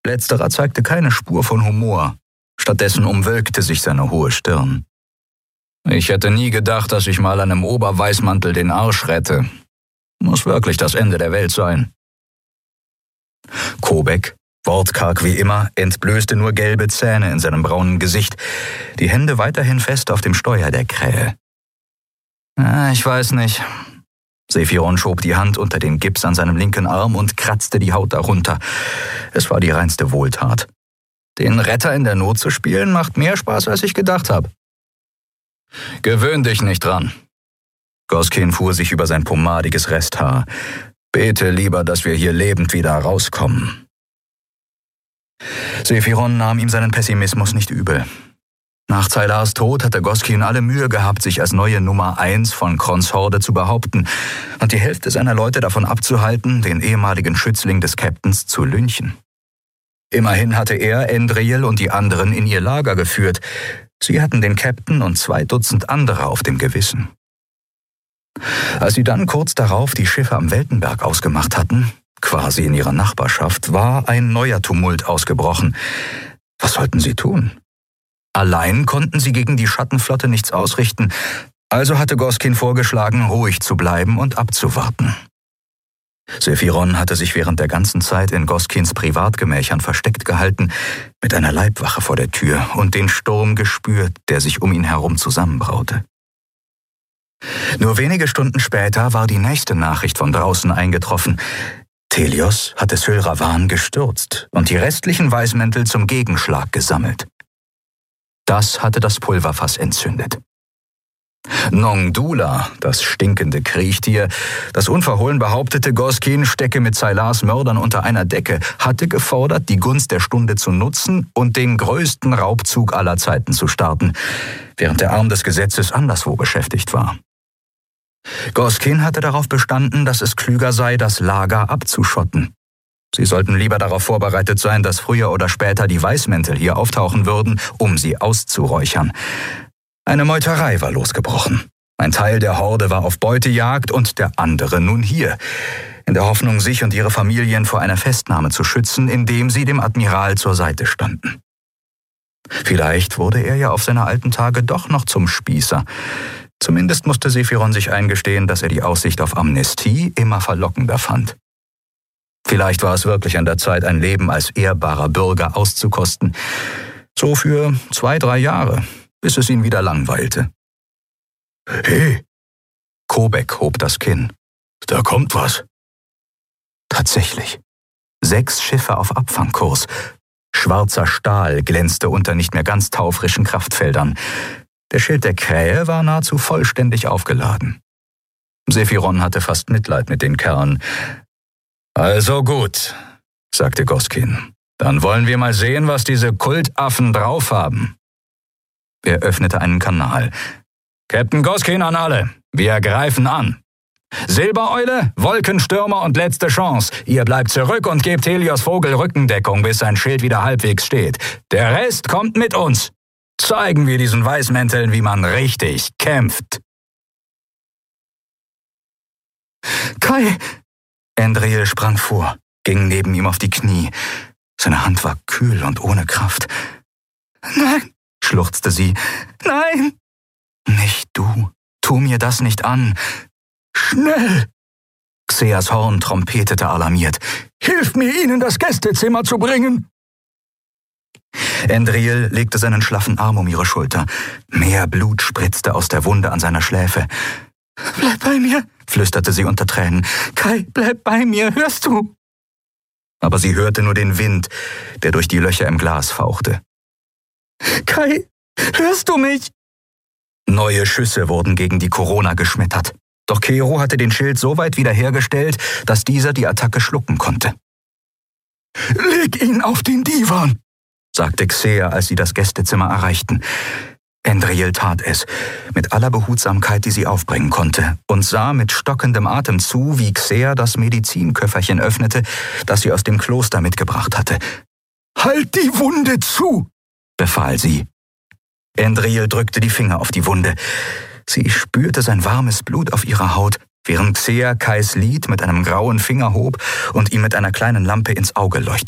Letzterer zeigte keine Spur von Humor. Stattdessen umwölkte sich seine hohe Stirn. »Ich hätte nie gedacht, dass ich mal einem Oberweißmantel den Arsch rette. Muss wirklich das Ende der Welt sein.« Kobek, wortkarg wie immer, entblößte nur gelbe Zähne in seinem braunen Gesicht, die Hände weiterhin fest auf dem Steuer der Krähe. »Ich weiß nicht.« Sephiron schob die Hand unter den Gips an seinem linken Arm und kratzte die Haut darunter. Es war die reinste Wohltat. Den Retter in der Not zu spielen, macht mehr Spaß, als ich gedacht habe. »Gewöhn dich nicht dran.« Goskin fuhr sich über sein pomadiges Resthaar. »Bete lieber, dass wir hier lebend wieder rauskommen.« Sephiron nahm ihm seinen Pessimismus nicht übel. Nach Zailars Tod hatte Goskin alle Mühe gehabt, sich als neue Nummer 1 von Krons Horde zu behaupten und die Hälfte seiner Leute davon abzuhalten, den ehemaligen Schützling des Captains zu lynchen. Immerhin hatte er Endriel und die anderen in ihr Lager geführt. Sie hatten den Captain und 2 Dutzend andere auf dem Gewissen. Als sie dann kurz darauf die Schiffe am Weltenberg ausgemacht hatten, quasi in ihrer Nachbarschaft, war ein neuer Tumult ausgebrochen. Was sollten sie tun? Allein konnten sie gegen die Schattenflotte nichts ausrichten, also hatte Goskin vorgeschlagen, ruhig zu bleiben und abzuwarten. Sephiron hatte sich während der ganzen Zeit in Goskins Privatgemächern versteckt gehalten, mit einer Leibwache vor der Tür und den Sturm gespürt, der sich um ihn herum zusammenbraute. Nur wenige Stunden später war die nächste Nachricht von draußen eingetroffen. Telios hatte Sylravan gestürzt und die restlichen Weißmäntel zum Gegenschlag gesammelt. Das hatte das Pulverfass entzündet. Nongdula, das stinkende Kriechtier, das unverhohlen behauptete, Goskin stecke mit Zailars Mördern unter einer Decke, hatte gefordert, die Gunst der Stunde zu nutzen und den größten Raubzug aller Zeiten zu starten, während der Arm des Gesetzes anderswo beschäftigt war. Goskin hatte darauf bestanden, dass es klüger sei, das Lager abzuschotten. Sie sollten lieber darauf vorbereitet sein, dass früher oder später die Weißmäntel hier auftauchen würden, um sie auszuräuchern. Eine Meuterei war losgebrochen. Ein Teil der Horde war auf Beutejagd und der andere nun hier, in der Hoffnung, sich und ihre Familien vor einer Festnahme zu schützen, indem sie dem Admiral zur Seite standen. Vielleicht wurde er ja auf seine alten Tage doch noch zum Spießer. Zumindest musste Sephiron sich eingestehen, dass er die Aussicht auf Amnestie immer verlockender fand. Vielleicht war es wirklich an der Zeit, ein Leben als ehrbarer Bürger auszukosten. So für 2-3 Jahre, bis es ihn wieder langweilte. »Hey!« Kobek hob das Kinn. »Da kommt was.« Tatsächlich. 6 Schiffe auf Abfangkurs. Schwarzer Stahl glänzte unter nicht mehr ganz taufrischen Kraftfeldern. Der Schild der Krähe war nahezu vollständig aufgeladen. Sephiron hatte fast Mitleid mit den Kerlen. »Also gut«, sagte Goskin. »Dann wollen wir mal sehen, was diese Kultaffen drauf haben.« Er öffnete einen Kanal. »Captain Goskin an alle, wir greifen an. Silbereule, Wolkenstürmer und letzte Chance. Ihr bleibt zurück und gebt Helios Vogel Rückendeckung, bis sein Schild wieder halbwegs steht. Der Rest kommt mit uns. Zeigen wir diesen Weißmänteln, wie man richtig kämpft.« »Kai!« Endriel sprang vor, ging neben ihm auf die Knie. Seine Hand war kühl und ohne Kraft. »Nein«, schluchzte sie. »Nein!« »Nicht du. Tu mir das nicht an. Schnell!« Xeas Horn trompetete alarmiert. »Hilf mir, ihnen das Gästezimmer zu bringen!« Endriel legte seinen schlaffen Arm um ihre Schulter. Mehr Blut spritzte aus der Wunde an seiner Schläfe. »Bleib bei mir«, flüsterte sie unter Tränen. »Kai, bleib bei mir, hörst du?« Aber sie hörte nur den Wind, der durch die Löcher im Glas fauchte. »Kai, hörst du mich?« Neue Schüsse wurden gegen die Corona geschmettert. Doch Kero hatte den Schild so weit wiederhergestellt, dass dieser die Attacke schlucken konnte. »Leg ihn auf den Divan«, sagte Xea, als sie das Gästezimmer erreichten. Endriel tat es, mit aller Behutsamkeit, die sie aufbringen konnte, und sah mit stockendem Atem zu, wie Xea das Medizinköfferchen öffnete, das sie aus dem Kloster mitgebracht hatte. »Halt die Wunde zu«, befahl sie. Endriel drückte die Finger auf die Wunde. Sie spürte sein warmes Blut auf ihrer Haut, während Xea Kais Lid mit einem grauen Finger hob und ihm mit einer kleinen Lampe ins Auge leuchtete.